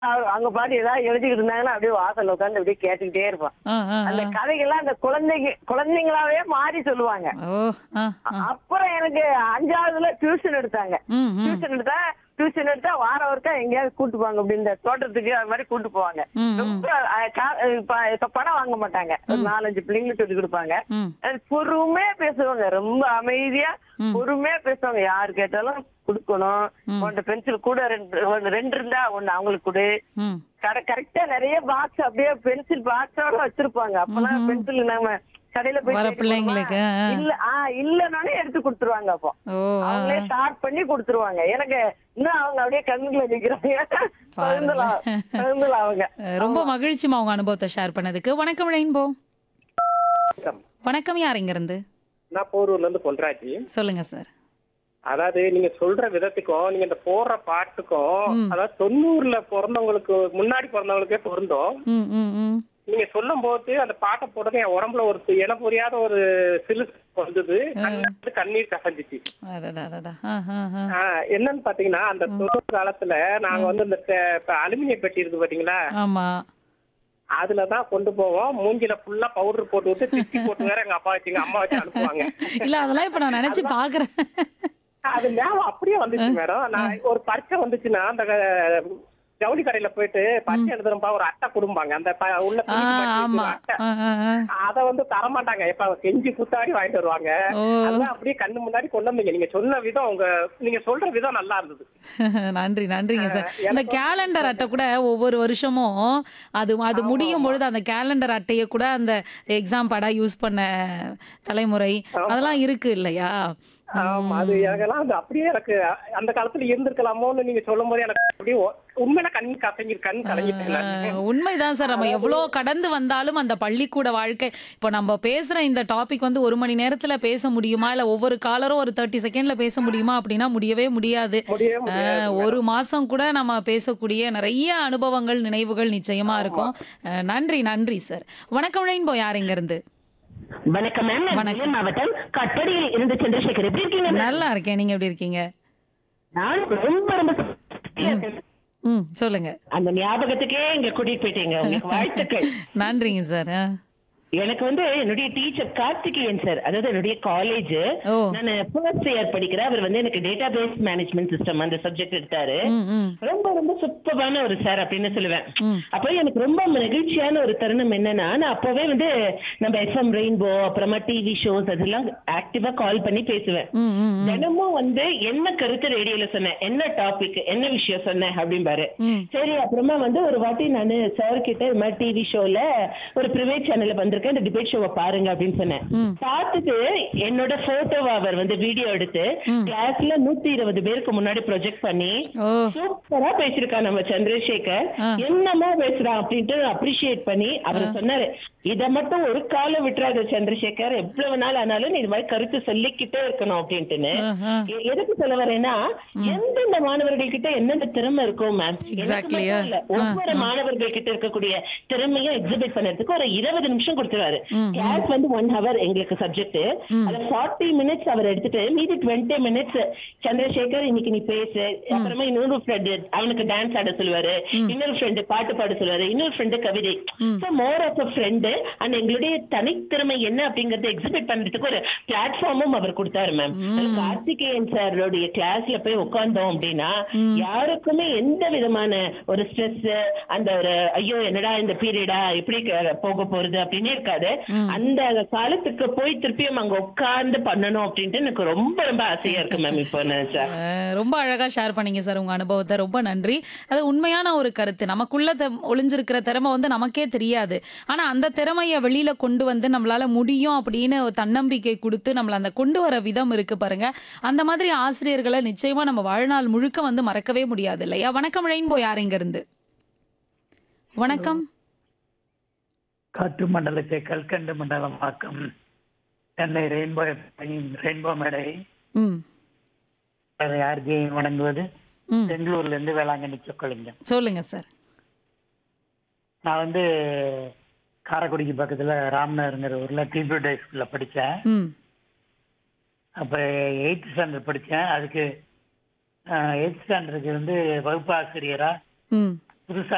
அவங்க பாட்டு ஏதாவது எழுதிக்கிட்டு இருந்தாங்கன்னா அப்படியே வாசல்ல உட்காந்து அப்படியே கேட்டுக்கிட்டே இருப்பான். ஆ, ஆ, அந்த ஆ. கதைகள்லாம் அந்த குழந்தைங்களாவே மாறி சொல்லுவாங்க. ஓ! ஆ, ஆ. அப்புறம் எனக்கு 5வதுல டியூஷன் எடுத்தாங்க. ம், ம். டியூஷன் எடுத்தா வாரம் ஒருக்கா எங்கேயாவது கூட்டு போவாங்க. அப்படி இந்த தோட்டத்துக்கு அது மாதிரி கூட்டு போவாங்க. ம், ம். ரொம்ப இப்ப பணம் வாங்க மாட்டாங்க. ஒரு 4-5 பிள்ளைங்களுக்கு சொல்லி கொடுப்பாங்க. ம். அது பொறுமையா பேசுவாங்க. ரொம்ப அமைதியா ம். பொறுமையா பேசுவாங்க. யாரு கேட்டாலும் கொடுக்கணும். ம். உன்கிட்ட பென்சில் கூட ரெண்டு இருந்தா ஒண்ணு அவங்களுக்கு கொடு. ம். கரெக்டா நிறைய பாக்ஸ் அப்படியே பென்சில் பாக்ஸோட வச்சிருப்பாங்க. அப்பெல்லாம் பென்சில் நாம கடையில போய் வர தேடி பிள்ளைங்களுக்கு, போடுமா? இல்ல இல்லனாலே எடுத்து கொடுத்துருவாங்க. அப்போ ஓ! அவங்களே ஸ்டார்ட் பண்ணி கொடுத்துருவாங்க. எனக்கு இன்னும் அவங்க அப்படியே கண்ணுல நிக்கிறாங்க. பகிர்ந்துலாம் அவங்க. ரொம்ப மகிழ்ச்சிமா உங்க அனுபவத்தை ஷேர் பண்ணதுக்கு. வணக்கம் ரெயின்போ. வணக்கம், யார் இங்க இருந்து? நான் போரூர்ல இருந்து பொன்ராஜி. சொல்லுங்க சார். அதாவது நீங்க சொல்ற விதத்துக்கும் நீங்க இந்த போடுற பாட்டுக்கும் ம். அதாவது 90ல பிறந்தவங்களுக்கு முன்னாடி பிறந்தவங்களுக்கே பொருந்தும். ம், ம், ம். நீங்க சொல்லும் போது அந்த பாட்டை போடுறது என் உடம்புல ஒரு இன புரியாத ஒரு சிலு வந்தது. கண்ணீர் கசஞ்சிச்சு. அடடடடா. ஆ, ஆ, ஆ. என்னன்னு பாத்தீங்கன்னா அந்த 90 காலத்துல நாங்க வந்து இந்த அலுமினிய பெட்டி இருக்கு பாத்தீங்களா, ஆமா. அதுலதான் கொண்டு போவோம். மூஞ்சில ஃபுல்லா பவுடர் போட்டு விட்டு திட்டி போட்டு வேற எங்க அப்பா வச்சுங்க அம்மா வச்சு அனுப்புவாங்க. இல்ல அதெல்லாம் இப்ப நான் நினைச்சு பாக்குறேன். அது ஞாபகம் அப்படியே வந்துச்சு மேடம். நான் ஒரு பரீட்சை வந்துச்சுன்னா அந்த ஜவுளி கடையில போயிட்டு பரீட்சை எழுதுறப்பா ஒரு அட்டை கொடுப்பாங்க. அந்த உள்ள ஆ, துணிக்கு மாட்டி ஆமா. வச்சிருக்கிற அட்டை. ஆ, ஆ, ஆ. அத வந்து தரமாட்டாங்க. எப்ப செஞ்சு குத்தாடி வாங்கிட்டு வருவாங்க. ஓ! அதெல்லாம் அப்படியே கண்ணு முன்னாடி கொண்டு வந்தீங்க. நீங்க சொன்ன விதம் நீங்க சொல்ற விதம் நல்லா இருந்தது. நன்றிங்க சார். இந்த கேலண்டர் அட்டை கூட ஒவ்வொரு வருஷமும் அது அது முடியும் பொழுது அந்த கேலண்டர் அட்டைய கூட அந்த எக்ஸாம் படா யூஸ் பண்ண தலைமுறை அதெல்லாம் இருக்கு இல்லையா? ஆமா, அது எனக்கெல்லாம் அது அப்படியே எனக்கு அந்த காலத்துல இருந்திருக்கலாமோன்னு நீங்க சொல்லும் போது எனக்கு அப்படியே உண்மையில கண் கலங்கிட்டேன் நான். உண்மைதான் சார். நம்ம எவ்வளோ கடந்து வந்தாலும் அந்த பள்ளிக்கூட வாழ்க்கை இப்போ நம்ம பேசுற இந்த டாபிக் வந்து 1 மணி நேரத்துல பேச முடியுமா, இல்ல ஒவ்வொரு காலரும் ஒரு 30 செகண்ட்ல பேச முடியுமா அப்படின்னா முடியவே முடியாது. முடியவே முடியாது. ஒரு மாசம் கூட நம்ம பேசக்கூடிய நிறைய அனுபவங்கள் நினைவுகள் நிச்சயமா இருக்கும். நன்றி சார். வணக்கம் ரெயின்போ, யார் இங்க இருந்து? வணக்கம் மேம். நான் வணக்கம். விஜயன் மாவட்டம் கட்படியில் இருந்து சந்திரசேகர். எப்படி இருக்கீங்க ma'am? நல்லா இருக்கேன். நீங்க எப்படி இருக்கீங்க? நான் ரொம்ப ரொம்ப சந்தோஷமா இருக்கேன். சொல்லுங்க. அந்த ஞாபகத்துக்கே இங்க கூட்டிட்டு போயிட்டீங்க. உங்களுக்கு வாழ்த்துக்கள். நன்றிங்க சார். எனக்கு வந்து என்னுடைய டீச்சர் கார்த்திகேயன் சார், அதாவது என்னுடைய காலேஜ் ஓ. நான் ஃபர்ஸ்ட் இயர் படிக்கிறேன். அவர் வந்து எனக்கு டேட்டா பேஸ் மேனேஜ்மெண்ட் சிஸ்டம் அந்த சப்ஜெக்ட் எடுத்தாரு. ம், ம். ரொம்ப ரொம்ப சூப்பரான ஒரு சார் அப்படின்னு சொல்லுவேன். ம். அப்போ எனக்கு ரொம்ப மகிழ்ச்சியான ஒரு தருணம் என்னன்னா, நான் அப்பவே வந்து நம்ம எஃப்எம் ரெயின்போ அப்புறமா டிவி ஷோஸ் அதெல்லாம் ஆக்டிவா கால் பண்ணி பேசுவேன். ம், ம், ம். தினமும் வந்து என்ன கருத்து ரேடியோல சொன்னேன், என்ன டாபிக் என்ன விஷயம் சொன்னேன் அப்படிம்பாரு. ம். சரி, அப்புறமா வந்து ஒரு வாட்டி நான் சார் கிட்ட இது மாதிரி டிவி ஷோல ஒரு பிரைவேட் சேனல்ல வந்திருக்கேன், இந்த டிபேட் ஷோவை பாருங்க அப்படின்னு சொன்னேன். ம். பார்த்துட்டு என்னோட போட்டோவை அவர் வந்து வீடியோ எடுத்து ம். கிளாஸ்ல 120 பேருக்கு முன்னாடி ப்ரொஜெக்ட் பண்ணி ஓ. சூப்பரா பேசிருக்கான் நம்ம சந்திரசேகர், ஆ. என்னமா பேசுறான் அப்படின்ட்டு அப்ரிஷியேட் பண்ணி அவர் சொன்னாரு, இத மட்டும் ஒரு காலம் விட்டுறாத சந்திரசேகர், எவ்வளவு நாள் ஆனாலும் நீ இது மாதிரி கருத்து சொல்லிக்கிட்டே இருக்கணும் அப்படின்ட்டுன்னு. எதுக்கு சொல்ல வரேன்னா, எந்தெந்த மாணவர்கள் கிட்ட எந்தெந்த திறமை இருக்கும் மேம், Exactly, ஒவ்வொரு மாணவர்கள் கிட்ட இருக்கக்கூடிய திறமையும் எக்ஸிபிட் பண்ணறதுக்கு ஒரு 20 நிமிஷம் கொடுத்துருவாரு. கிளாஸ் வந்து 1 hour எங்களுக்கு சப்ஜெக்ட். அதுல 40 minutes அவர் எடுத்துட்டு மீதி 20 minutes சந்திரசேகர் இன்னைக்கு நீ பேசு, அப்புறமா இன்னொரு ஃப்ரெண்ட் அவனுக்கு டான்ஸ் ஆட சொல்லுவாரு, இன்னொரு ஃப்ரெண்டு பாட்டு பாட சொல்லுவாரு, இன்னொரு ஃப்ரெண்டு கவிதை. More of a friend and எங்களுடைய தனித்திறமை என்ன அப்படிங்கறத எக்ஸிபிட் பண்றதுக்கு ஒரு பிளாட்ஃபார்மும் அவர் கொடுத்தாரு மேம். கார்த்திகேயன் சாரோடைய கிளாஸ்ல போய் உட்கார்ந்தோம் அப்படின்னா யாருக்குமே எந்த விதமான ஒரு ஸ்ட்ரெஸ், அந்த ஒரு ஐயோ என்னடா இந்த பீரியடா எப்படி போக போறது அப்படின்னு இருக்காது. அந்த காலத்துக்கு போய் திருப்பியும் அங்க உட்கார்ந்து பண்ணணும் அப்படின்ட்டு எனக்கு ரொம்ப ரொம்ப ஆசையா இருக்கு மேம். இப்போ நினைச்சா ரொம்ப அழகா ஷேர் பண்ணீங்க சார் உங்க அனுபவத்தை. ரொம்ப நன்றி. அது உண்மையான ஒரு கருத்து. நமக்குள்ள ஒளிஞ்சிருக்கிற திறமை வந்து நமக்கே தெரியாது. ஆனா அந்த திறமைய வெளியில கொண்டு வந்து நம்மளால முடியும் அப்படின்னு ஒரு தன்னம்பிக்கை கொடுத்து நம்மள அந்த கொண்டு வர விதம் இருக்கு பாருங்க. அந்த மாதிரி ஆசிரியர்களை நிச்சயமா நம்ம வாழ்நாள் முழுக்க வந்து மறக்கவே முடியாது இல்லையா? வணக்கம் ரெயின்போ, யார் இங்க இருந்து? வணக்கம். காற்று மண்டலத்தை கல்கண்டு மண்டலமாக்கும் சென்னை ரெயின்போ மேடை ம். யாருக்கு வணங்குவது? ம். பெங்களூர்ல இருந்து வேளாங்கண்ணி சொக்கலிங்கம். சொல்லுங்க சார். நான் வந்து காரைக்குடிக்கு பக்கத்துல ராம்நகருங்கிற ஊர்ல டிபியூட் ஹை ஸ்கூல்ல படித்தேன். ம். அப்ப 8th ஸ்டாண்டர்ட் படித்தேன். அதுக்கு 8th ஸ்டாண்டர்டுக்கு வந்து வகுப்பு ஆசிரியரா ம். புதுசா